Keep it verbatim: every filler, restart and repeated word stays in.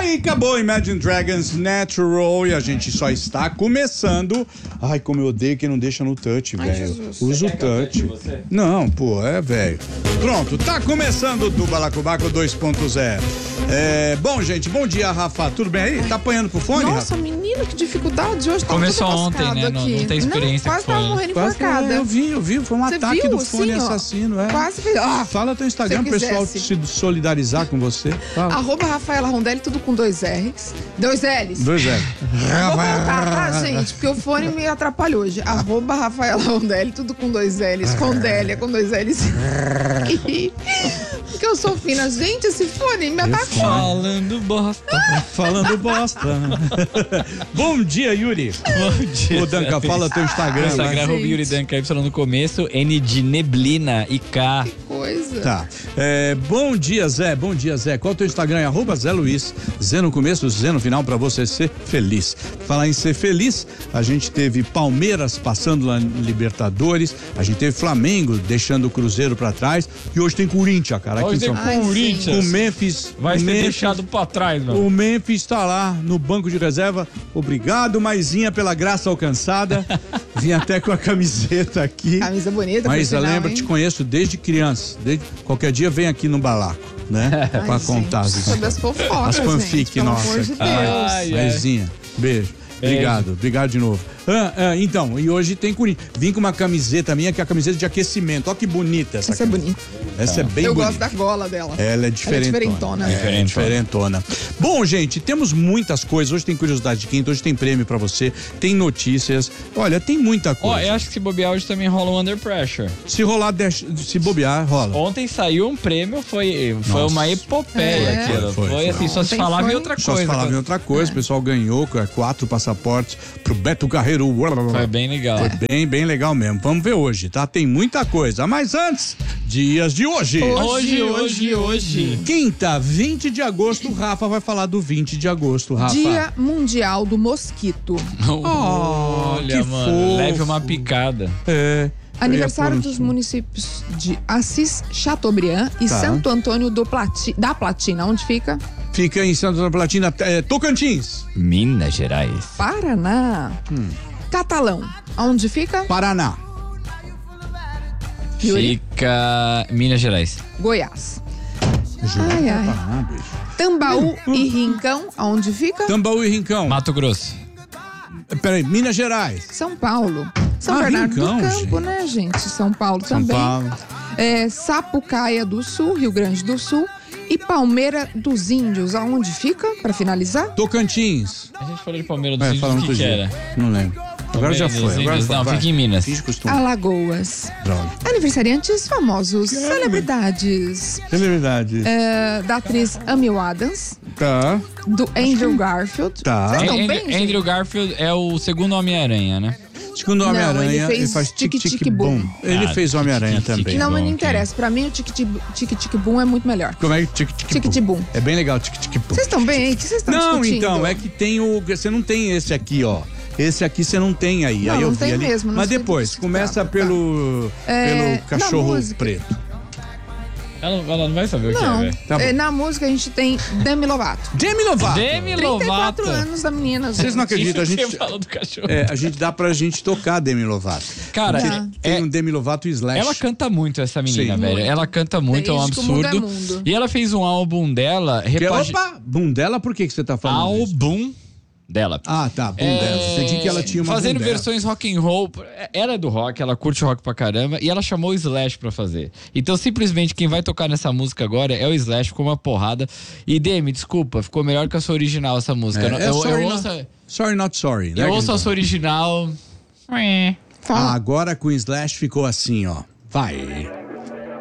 Aí acabou Imagine Dragons Natural e a gente só está começando. Ai, como eu odeio quem não deixa no touch, velho. Usa o touch. Não, pô, é velho. Pronto, tá começando do Balacobaco dois ponto zero. É, bom, gente, bom dia, Rafa. Tudo bem aí? Tá apanhando pro fone, Nossa, Rafa? menino, que dificuldade. Hoje tá Começou tudo ontem, né? Não, aqui. não tem experiência. Não, quase com tava fone. morrendo Quase, enforcada. eu vi, eu vi. Foi um Você ataque viu? do fone Sim, ó. assassino, é. Quase fez. Ah, Fala teu Instagram, se o eu pessoal quisesse. se solidarizar com você. Fala. Arroba Rafaela Rondelli, tudo com dois R's. Dois L's. Dois é. Vou voltar, tá, gente? Porque o fone me atrapalhou hoje. Arroba Rafaela Rondelli, tudo com dois L's. Rondélia, com dois L's. Porque eu sou fina. Gente, esse fone me atacou. Falando bosta. Falando bosta. Bom dia, Yuri. Bom dia. Ô, Danca, fala teu Instagram. Instagram, vai. arroba Yuri Danca, Y no começo, N de neblina e K. Coisa. Tá. É, bom dia, Zé. Bom dia, Zé. Qual é o teu Instagram? É arroba Zé Luiz. Zé no começo, Zé no final, pra você ser feliz. Falar em ser feliz, a gente teve Palmeiras passando lá em Libertadores, a gente teve Flamengo deixando o Cruzeiro pra trás e hoje tem Corinthians, cara. Aqui Hoje em tem São Paulo. Ai, Corinthians. O Memphis. Vai o ser Memphis, deixado pra trás, mano. O Memphis está lá no banco de reserva. Obrigado, Maisinha, pela graça alcançada. Vim até com a camiseta aqui. Camisa bonita, Maísa, por sinal, lembra, hein? te conheço desde criança. Desde, qualquer dia vem aqui no Balaco, né? Ai, pra gente, contar. as sobre as fofocas, As fanfic, gente, pelo nossa. amor de Deus. Ai, ai. Maisinha, beijo. Obrigado, obrigado de novo. Ah, ah, então, e hoje tem Corinthians. Vim com uma camiseta minha, que é a camiseta de aquecimento. Olha que bonita essa Essa é camiseta. bonita. Essa é bem Eu bonita. gosto da gola dela. Ela é diferentona. diferentona. É, Diferentona. diferentona. Bom, gente, temos muitas coisas. Hoje tem curiosidade de quinta, hoje tem prêmio pra você, tem notícias. Olha, tem muita Ó, coisa. eu acho que se bobear hoje também rola um Under Pressure. Se rolar, deixa- se bobear, rola. Ontem saiu um prêmio, foi, foi Nossa. uma epopeia É. aquilo. Foi, Foi, foi, assim, foi. só se Ontem falava foi- em outra Só coisa. se falava em outra coisa, o pessoal ganhou é, quatro passaportes pro Beto Carreiro. Foi bem legal. Foi bem, bem legal mesmo. Vamos ver hoje, tá? Tem muita coisa. Mas antes, dias de hoje. Hoje, hoje, hoje. Quinta, vinte de agosto, o Rafa vai falar do vinte de agosto, Rafa. Dia Mundial do Mosquito. Olha, que mano, fofo. leve uma picada. É. Aniversário Eu ia pôr dos um- municípios de Assis, Chateaubriand e Tá. Santo Antônio do Plati- da Platina. Onde fica? Fica em Santa Platina, é, Tocantins, Minas Gerais. Paraná. Hum. Catalão. Onde fica? Paraná. Yuri. Fica Minas Gerais. Goiás. Juro. Ai, ai. Paraná, bicho. Tambaú e Rincão. Onde fica? Tambaú e Rincão. Mato Grosso. Peraí, Minas Gerais. São Paulo. São Ah, Bernardo Rincão, do Campo, gente. né, gente? São Paulo São também. Paulo. É, Sapucaia do Sul, Rio Grande do Sul. E Palmeira dos Índios. Aonde fica, pra finalizar? Tocantins. A gente falou de Palmeiras dos É, Índios, falando o que, outro que dia. era? Não lembro. Agora já Palmeiras foi. dos Agora Índios. vai. Não, vai. fica em Minas. Fiz de costume. Alagoas. Droga. Aniversariantes famosos, celebridades. Celebridade. É, da atriz Amy Adams, Tá. do Andrew Garfield. Tá. Vocês estão Andrew, bem, gente? Andrew Garfield é o segundo Homem-Aranha, né? Segundo o Não, Homem-Aranha, ele ele, fez faz Tic-Tic tic-tic-boom. Boom. Ele Ah, fez o Homem-Aranha tic-tic-tic. também. Não, mas não Bom, interessa. Pra mim, o tic-tic-boom é muito melhor. Como é que tic-tic-boom? Tic-tic-boom. É bem legal, tic-tic-boom. Vocês estão bem aí? O que vocês estão Não, discutindo? então, é que tem o... Você não tem esse aqui, ó. Esse aqui você não tem aí. Não, aí eu não vi tem ali. mesmo, não Mas sei depois, do que começa se trata, pelo, É, pelo na cachorro música. preto. Ela, ela não vai saber o que é, Não, velho. Tá bom. é, na música a gente tem Demi Lovato. Demi Lovato. Demi trinta e quatro Lovato. anos da menina. Vocês não acreditam, a Você gente... falou do cachorro. É, a gente dá pra gente tocar Demi Lovato. Cara, Tá. Tem é, um Demi Lovato Slash. ela canta muito, essa menina, Sim. velho. Muito. Ela canta muito, é um Desde que o mundo é absurdo. mundo. E ela fez um álbum dela, Que- repagi... Opa, bundela, por que, que você tá falando isso? álbum dela. Ah, tá, bundela. É, Entendi que ela tinha uma fazendo bundela. versões rock and roll. Ela é do rock, ela curte rock pra caramba e ela chamou o Slash pra fazer. Então simplesmente quem vai tocar nessa música agora é o Slash, ficou uma porrada. E Demi, desculpa, ficou melhor que a sua original essa música. É, eu, é eu, sorry, eu not, ouço, sorry Not Sorry, né? eu ouço a Guilherme? sua original. Ah, Fala. agora com o Slash ficou assim, ó. Vai.